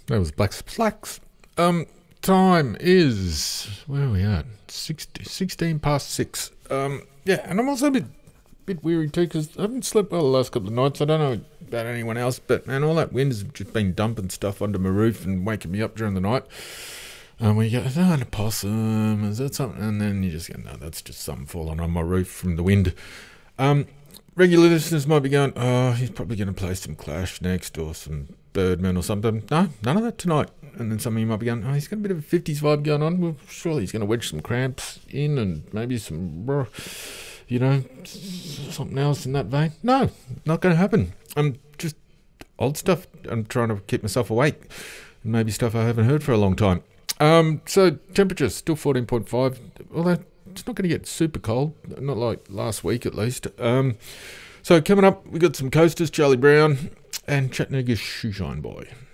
That was Black Slacks. Time is, where are we at? 16 past 6. Yeah, and I'm also a bit weary too because I haven't slept well the last couple of nights. I don't know about anyone else, but man, all that wind has just been dumping stuff under my roof and waking me up during the night. When you go, an opossum, is that something? And then you just go, no, that's just something falling on my roof from the wind. Regular listeners might be going, oh, he's probably going to play some Clash next or some Birdman or something. No, none of that tonight. And then some of you might be going, oh, he's got a bit of a 50s vibe going on. Well, surely he's going to wedge some cramps in and maybe some, something else in that vein. No, not going to happen. I'm just old stuff. I'm trying to keep myself awake. And maybe stuff I haven't heard for a long time. So temperature still 14.5, although it's not going to get super cold, not like last week at least. So coming up, we got some coasters, Charlie Brown and Chattanooga's Shoeshine Boy.